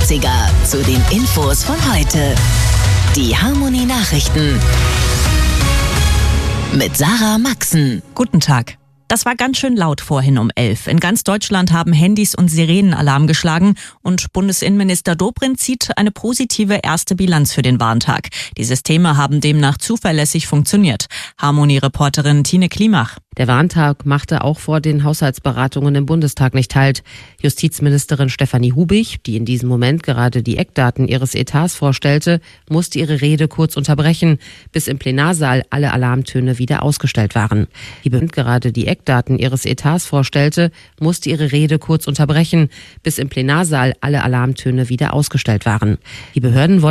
80er zu den Infos von heute. Die Harmony Nachrichten mit Sarah Maxen. Guten Tag. Das war ganz schön laut vorhin um 11. In ganz Deutschland haben Handys und Sirenen Alarm geschlagen und Bundesinnenminister Dobrindt zieht eine positive erste Bilanz für den Warntag. Die Systeme haben demnach zuverlässig funktioniert. Harmony-Reporterin Tine Klimach. Der Warntag machte auch vor den Haushaltsberatungen im Bundestag nicht Halt. Justizministerin Stefanie Hubig, die in diesem Moment gerade die Eckdaten ihres Etats vorstellte, musste ihre Rede kurz unterbrechen, bis im Plenarsaal alle Alarmtöne wieder ausgestellt waren. Die Behörden